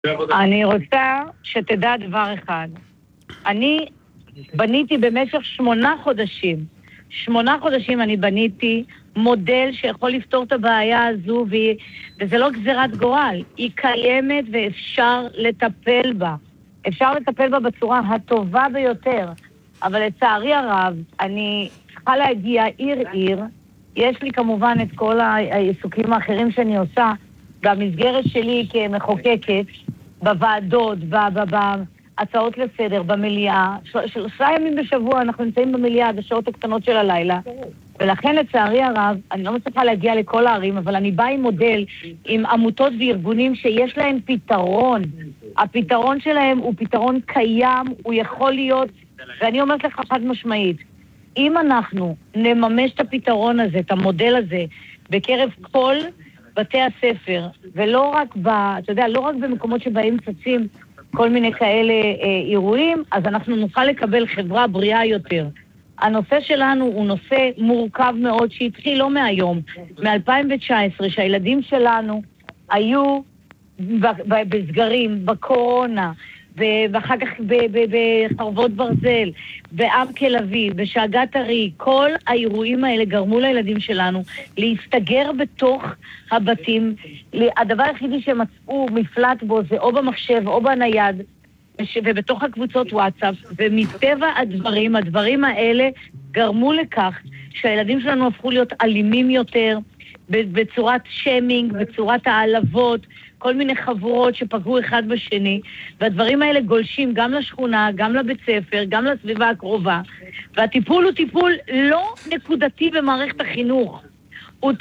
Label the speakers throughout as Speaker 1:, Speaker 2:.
Speaker 1: אני רוצה שתדע דבר אחד. אני בניתי במשך 8 חודשים אני בניתי מודל שיכול לפתור את הבעיה הזו, וזה לא גזירת גורל. היא קיימת ואפשר לטפל בה. אפשר לטפל בה בצורה הטובה ביותר. אבל לצערי הרב, אני צריכה להגיע עיר. יש לי כמובן את כל העיסוקים האחרים שאני עושה, במסגרת שלי כמחוקקת, בוועדות, בהצעות לסדר, במליאה. 3 ימים בשבוע אנחנו נמצאים במליאה בשעות הקטנות של הלילה, ולכן לצערי הרב, אני לא מצליחה להגיע לכל הערים, אבל אני באה עם מודל, עם עמותות וארגונים שיש להם פתרון. הפתרון שלהם הוא פתרון קיים, הוא יכול להיות, ואני אומרת לך חד משמעית, אם אנחנו נממש את הפתרון הזה, את המודל הזה, בקרב כל בתי הספר, ולא רק אתה יודע, לא רק במקומות שבהם צצים כל מיני כאלה אירועים, אז אנחנו נוכל לקבל חברה בריאה יותר. הנושא שלנו הוא נושא מורכב מאוד, שהתחיל לא מהיום, מ-2019, שהילדים שלנו היו בסגרים, בקורונה, ואחר כך בחרבות ברזל, בעמק אביב, בשאגת ארי. כל האירועים האלה גרמו לילדים שלנו להסתגר בתוך הבתים. הדבר היחידי שמצאו מפלט בו זה או במחשב או בנייד, ובתוך הקבוצות וואטסאפ, ומטבע הדברים האלה גרמו לכך שהילדים שלנו הפכו להיות אלימים יותר, בצורת שיימינג, בצורת העלבות, כל מיני חבורות שפגעו אחד בשני, והדברים האלה גולשים גם לשכונה, גם לבית ספר, גם לסביבה הקרובה, והטיפול הוא טיפול לא נקודתי במערכת החינוך, הוא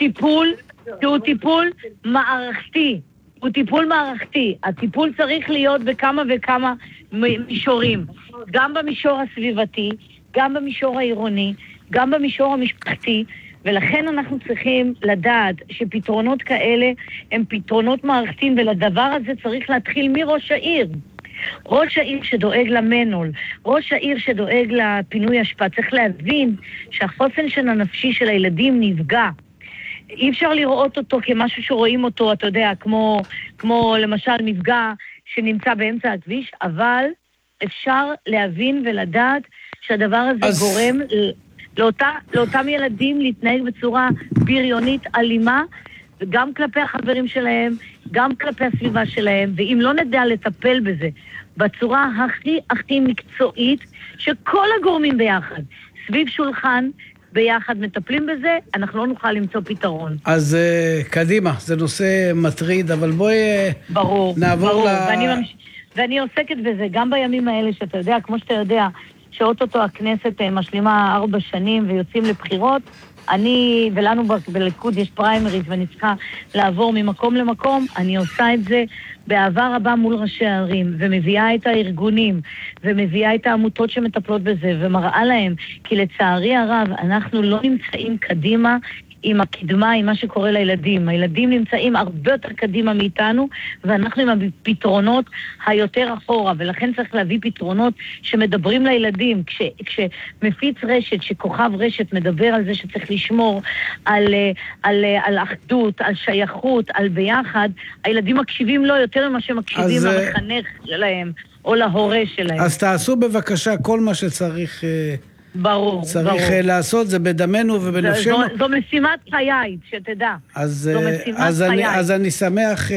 Speaker 1: טיפול מערכתי. הוא טיפול מערכתי. הטיפול צריך להיות בכמה וכמה מישורים. גם במישור הסביבתי, גם במישור העירוני, גם במישור המשפחתי, ולכן אנחנו צריכים לדעת שפתרונות כאלה הם פתרונות מערכתיים, ולדבר הזה צריך להתחיל מראש העיר. ראש העיר שדואג למנול, ראש העיר שדואג לפינוי אשפה, צריך להבין שהחוסן של הנפשי של הילדים נפגע. אי אפשר לראות אותו כמשהו שרואים אותו, אתה יודע, כמו למשל מפגע שנמצא באמצע הכביש, אבל אפשר להבין ולדעת שהדבר הזה גורם לאותם ילדים להתנהג בצורה בריונית, אלימה, וגם כלפי החברים שלהם, גם כלפי הסביבה שלהם, ואם לא נדע לטפל בזה בצורה הכי מקצועית, שכל הגורמים ביחד, סביב שולחן, ביחד מטפלים בזה, אנחנו לא נוכל למצוא פתרון.
Speaker 2: אז קדימה, זה נושא מטריד, אבל בואי נעבור
Speaker 1: ואני עוסקת בזה גם בימים האלה, שאתה יודע, כמו שאתה יודע, שאוטוטו הכנסת משלימה 4 שנים ויוצאים לבחירות, ולנו בליכוד יש פריימריז ואני צריכה לעבור ממקום למקום, אני עושה את זה באהבה רבה מול ראשי הערים, ומביאה את הארגונים, ומביאה את העמותות שמטפלות בזה, ומראה להם, כי לצערי הרב אנחנו לא נמצאים קדימה עם הקדמה, עם מה שקורה לילדים. הילדים נמצאים הרבה יותר קדימה מאיתנו, ואנחנו עם הפתרונות היותר אחורה, ולכן צריך להביא פתרונות שמדברים לילדים. כשמפיץ רשת, שכוכב רשת מדבר על זה שצריך לשמור על אחדות, על שייכות, על ביחד, הילדים מקשיבים לו יותר ממה שמקשיבים למחנך שלהם, או להורה שלהם.
Speaker 2: אז תעשו בבקשה כל מה שצריך...
Speaker 1: ברור.
Speaker 2: צריך לעשות, זה בדמנו ובנפשנו.
Speaker 1: זו משימת חיי, שתדע.
Speaker 2: אז אני שמח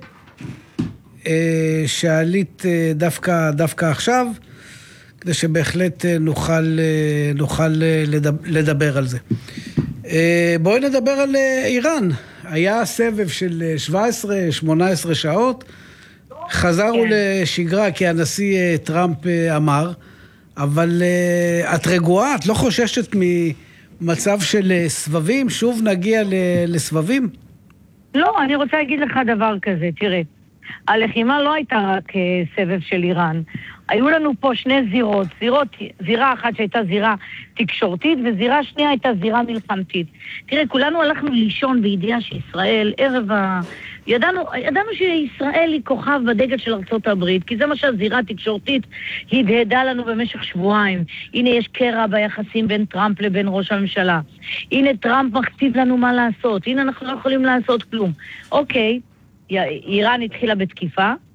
Speaker 2: שעלית דווקא עכשיו, כדי שבהחלט נוכל לדבר על זה. בואי נדבר על איראן. היה סבב של 17-18 שעות, חזרנו לשגרה, כי הנשיא טראמפ אמר, אבל את רגועה, את לא חוששת ממצב של סבבים? שוב נגיע לסבבים?
Speaker 1: לא, אני רוצה להגיד לך דבר כזה, תראה. הלחימה לא הייתה רק סבב של איראן. היו לנו פה 2 זירות. זירה אחת שהייתה זירה תקשורתית, וזירה שנייה הייתה זירה מלחמתית. תראה, כולנו הלכנו לישון בידיעה שישראל, ידענו שישראל היא כוכב בדגל של ארצות הברית, כי זה מה שהזירה התקשורתית הדהדה לנו במשך שבועיים. הנה יש קרע ביחסים בין טראמפ לבין ראש הממשלה. הנה טראמפ מכתיב לנו מה לעשות. הנה אנחנו לא יכולים לעשות כלום. אוקיי, איראן התחילה בתקיפה,